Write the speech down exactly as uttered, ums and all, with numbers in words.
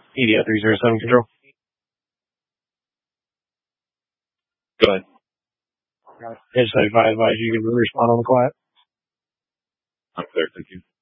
E D O three zero seven control. Go ahead. Edge seventy-five advise you can respond on the quiet. I'm clear, thank you.